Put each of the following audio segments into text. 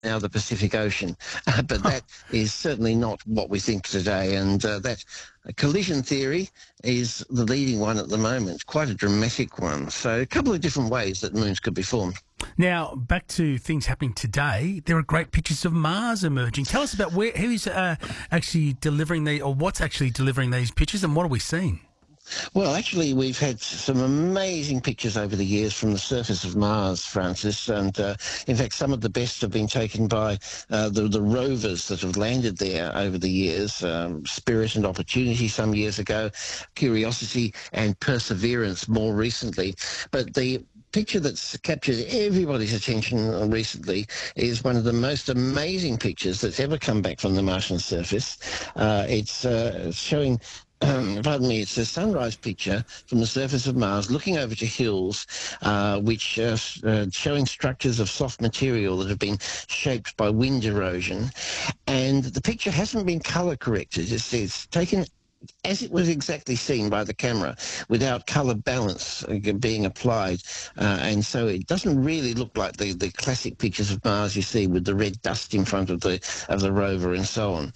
now the Pacific Ocean. But that is certainly not what we think today. And that collision theory is the leading one at the moment, quite a dramatic one. So a couple of different ways that moons could be formed. Now, back to things happening today. There are great pictures of Mars emerging. Tell us about who's actually delivering what's actually delivering these pictures, and what are we seeing? Well, actually, we've had some amazing pictures over the years from the surface of Mars, Francis, and in fact, some of the best have been taken by the rovers that have landed there over the years. Spirit and Opportunity some years ago, Curiosity and Perseverance more recently. But the picture that's captured everybody's attention recently is one of the most amazing pictures that's ever come back from the Martian surface. It's showing... pardon me, it's a sunrise picture from the surface of Mars looking over to hills which are showing structures of soft material that have been shaped by wind erosion. And the picture hasn't been colour corrected. It's taken as it was exactly seen by the camera, without colour balance being applied. And so it doesn't really look like the classic pictures of Mars you see with the red dust in front of the rover and so on.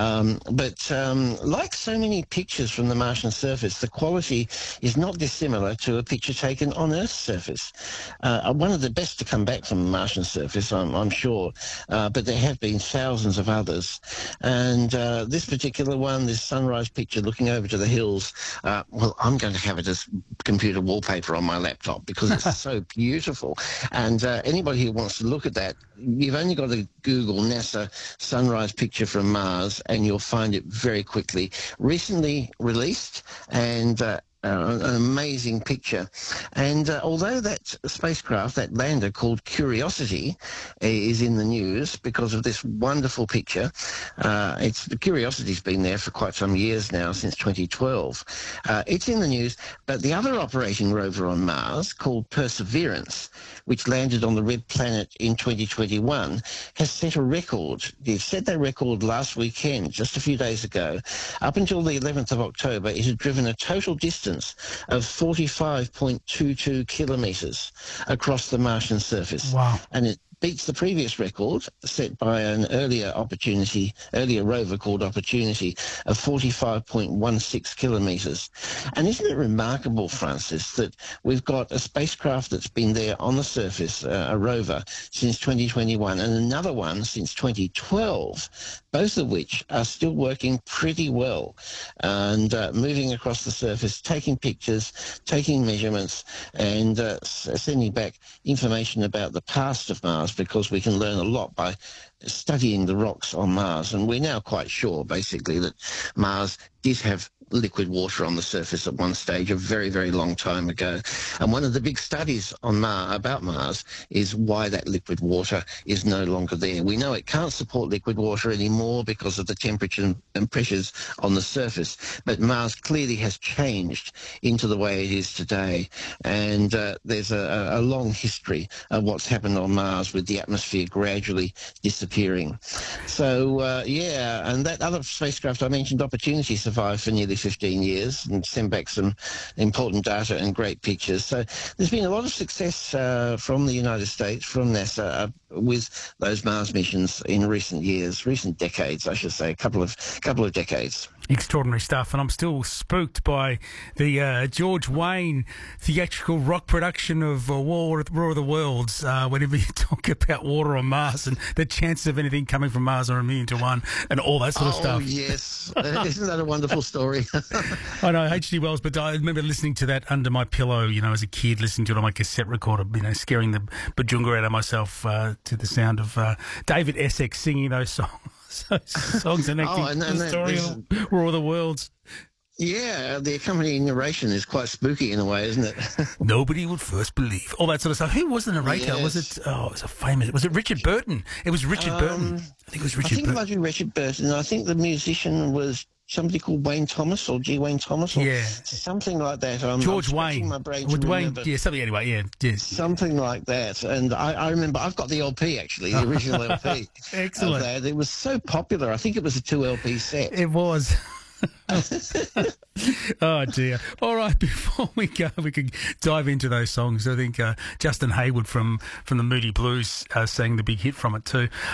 But like so many pictures from the Martian surface, the quality is not dissimilar to a picture taken on Earth's surface. One of the best to come back from the Martian surface, I'm sure, but there have been thousands of others. And this particular one, this sunrise picture looking over to the hills, well, I'm going to have it as computer wallpaper on my laptop because it's so beautiful. And anybody who wants to look at that, you've only got to Google NASA sunrise picture from Mars and you'll find it very quickly. Recently released, and an amazing picture. And although that spacecraft, that lander called Curiosity, is in the news because of this wonderful picture, Curiosity's been there for quite some years now, since 2012. It's in the news, but the other operating rover on Mars, called Perseverance, which landed on the Red Planet in 2021, has set a record. It set that record last weekend, just a few days ago. Up until the 11th of October, it had driven a total distance of 45.22 kilometres across the Martian surface. Wow. And it beats the previous record set by an earlier rover called Opportunity of 45.16 kilometres. And isn't it remarkable, Francis, that we've got a spacecraft that's been there on the surface, a rover, since 2021 and another one since 2012, both of which are still working pretty well and moving across the surface, taking pictures, taking measurements, and sending back information about the past of Mars, because we can learn a lot by studying the rocks on Mars. And we're now quite sure, basically, that Mars did have liquid water on the surface at one stage a very, very long time ago. And one of the big studies on about Mars is why that liquid water is no longer there. We know it can't support liquid water anymore because of the temperature and pressures on the surface, but Mars clearly has changed into the way it is today. And there's a long history of what's happened on Mars with the atmosphere gradually disappearing. So, yeah, and that other spacecraft I mentioned, Opportunity, survived for nearly 15 years and sent back some important data and great pictures. So there's been a lot of success from the United States, from NASA, with those Mars missions in recent years, recent decades, I should say, a couple of decades. Extraordinary stuff, and I'm still spooked by the George Wayne theatrical rock production of War of the Worlds. Whenever you talk about water on Mars and the chances of anything coming from Mars are 1,000,000 to 1, and all that sort of stuff. Oh yes, isn't that a wonderful story? I know, H.G. Wells, but I remember listening to that under my pillow, as a kid, listening to it on my cassette recorder, scaring the bajunga out of myself to the sound of David Essex singing those songs. Songs enacting the story of War of the Worlds. Yeah, the accompanying narration is quite spooky in a way, isn't it? Nobody would first believe. All that sort of stuff. Who was the narrator? Yes. Was it Richard Burton? It was Richard Burton. I think it was Richard Burton. I think it might be Richard Burton. I think the musician was somebody called Wayne Thomas or G. Wayne Thomas or something like that. George I'm Wayne. My brain With to Wayne, remember. something anyway, Something like that. And I remember, I've got the LP actually, the original LP. Excellent. Of that. It was so popular. I think it was a 2 LP set. It was. Oh dear. All right, before we go, we can dive into those songs. I think Justin Hayward from the Moody Blues sang the big hit from it too.